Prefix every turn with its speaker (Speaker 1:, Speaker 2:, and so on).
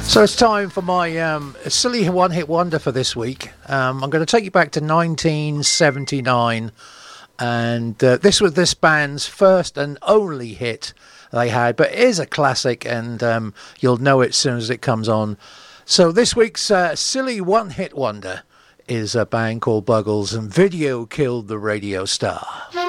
Speaker 1: So it's time for my silly one-hit wonder for this week. I'm going to take you back to 1979, and this was this band's first and only hit they had, but it is a classic, and you'll know it as soon as it comes on. So this week's silly one-hit wonder is a band called Buggles, and Video Killed the Radio Star.